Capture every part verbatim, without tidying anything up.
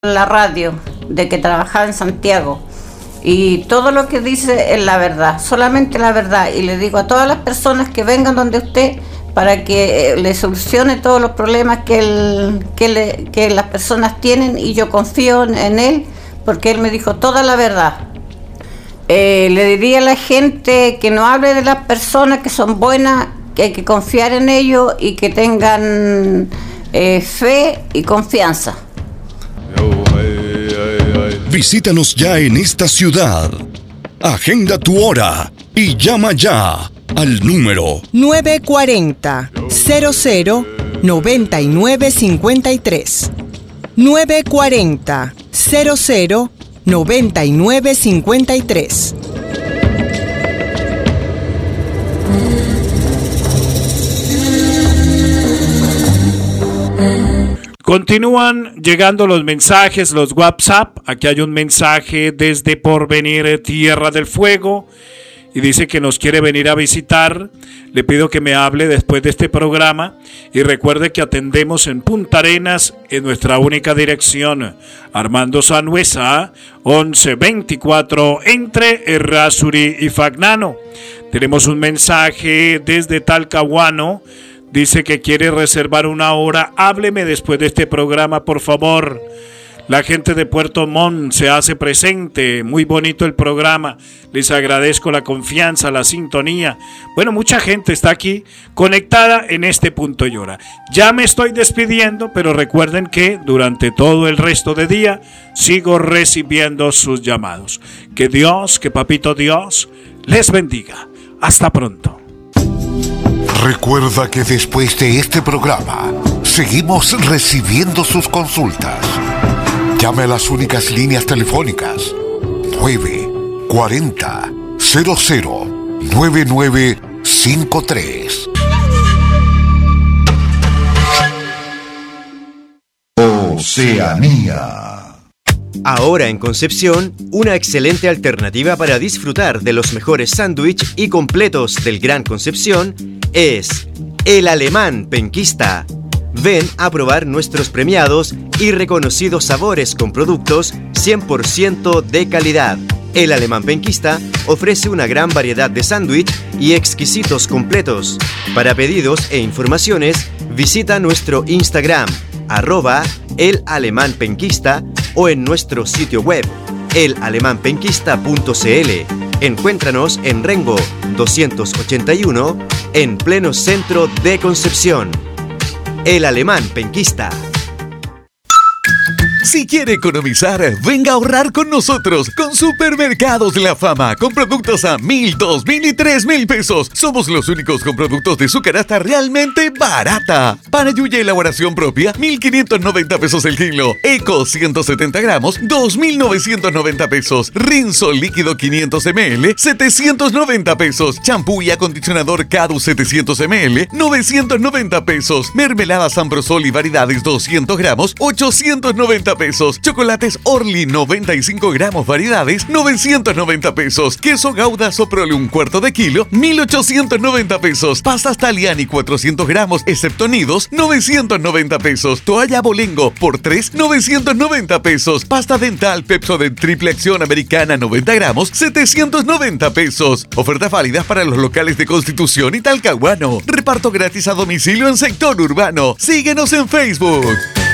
la radio de que trabajaba en Santiago y todo lo que dice es la verdad, solamente la verdad, y le digo a todas las personas que vengan donde usted para que le solucione todos los problemas que, él, que, le, que las personas tienen, y yo confío en, en él porque él me dijo toda la verdad. Eh, le diría a la gente que no hable de las personas que son buenas, que hay que confiar en ellos y que tengan eh, fe y confianza. Visítanos ya en esta ciudad. Agenda tu hora y llama ya al número nueve cuatro cero, cero cero, nueve nueve cinco tres. nueve cuatro cero, cero cero, nueve nueve cinco tres. Continúan llegando los mensajes, los WhatsApp. Aquí hay un mensaje desde Porvenir, Tierra del Fuego, y dice que nos quiere venir a visitar. Le pido que me hable después de este programa y recuerde que atendemos en Punta Arenas en nuestra única dirección, Armando Sanhueza, once veinticuatro, entre Errázuri y Fagnano. Tenemos un mensaje desde Talcahuano. Dice que quiere reservar una hora. Hábleme después de este programa, por favor. La gente de Puerto Montt se hace presente. Muy bonito el programa. Les agradezco la confianza, la sintonía. Bueno, mucha gente está aquí conectada en este punto y hora. Ya me estoy despidiendo, pero recuerden que durante todo el resto de día sigo recibiendo sus llamados. Que Dios, que Papito Dios les bendiga. Hasta pronto. Recuerda que después de este programa seguimos recibiendo sus consultas. Llame a las únicas líneas telefónicas nueve cuarenta, cero cero, nueve nueve cinco tres. Oceanía. Ahora en Concepción, una excelente alternativa para disfrutar de los mejores sándwiches y completos del Gran Concepción es El Alemán Penquista. Ven a probar nuestros premiados y reconocidos sabores con productos cien por ciento de calidad. El Alemán Penquista ofrece una gran variedad de sándwich y exquisitos completos. Para pedidos e informaciones, visita nuestro Instagram, arroba El Alemán Penquista, o en nuestro sitio web, el alemán penquista punto c l. Encuéntranos en Rengo doscientos ochenta y uno, en pleno centro de Concepción. El Alemán Penquista. Si quiere economizar, venga a ahorrar con nosotros, con Supermercados La Fama, con productos a mil, dos mil y tres mil pesos. Somos los únicos con productos de su canasta realmente barata. Para yuya elaboración propia, mil quinientos noventa pesos el kilo. Eco ciento setenta gramos, dos mil novecientos noventa pesos. Rinso líquido quinientos mililitros, setecientos noventa pesos. Champú y acondicionador Cadu setecientos mililitros, novecientos noventa pesos. Mermelada Sambrosol y variedades doscientos gramos, ochocientos noventa pesos. Chocolates Orly noventa y cinco gramos variedades, novecientos noventa pesos. Queso Gouda Soprole un cuarto de kilo, mil ochocientos noventa pesos. Pastas Taliani cuatrocientos gramos excepto nidos, novecientos noventa pesos. Toalla Bolengo por tres, novecientos noventa pesos. Pasta dental Pepsodent triple acción americana noventa gramos, setecientos noventa pesos. Ofertas válidas para los locales de Constitución y Talcahuano. Reparto gratis a domicilio en sector urbano. Síguenos en Facebook.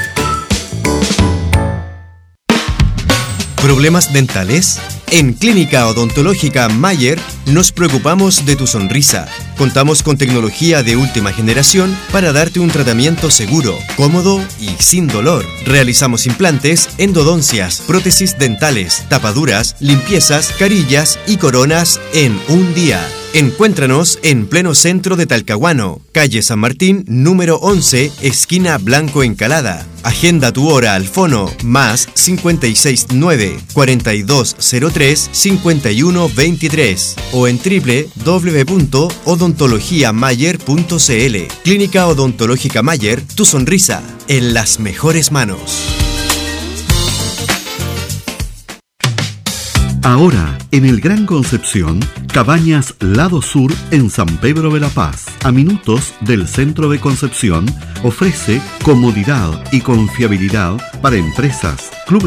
¿Problemas dentales? En Clínica Odontológica Mayer nos preocupamos de tu sonrisa. Contamos con tecnología de última generación para darte un tratamiento seguro, cómodo y sin dolor. Realizamos implantes, endodoncias, prótesis dentales, tapaduras, limpiezas, carillas y coronas en un día. Encuéntranos en pleno centro de Talcahuano, calle San Martín, número once, esquina Blanco Encalada. Agenda tu hora al fono más cinco seis nueve, cuatro dos cero tres, cinco uno dos tres o en doble u doble u doble u punto odontología mayer punto c l. Clínica Odontológica Mayer, tu sonrisa en las mejores manos. Ahora, en el Gran Concepción, Cabañas Lado Sur en San Pedro de la Paz, a minutos del centro de Concepción, ofrece comodidad y confiabilidad para empresas, clubes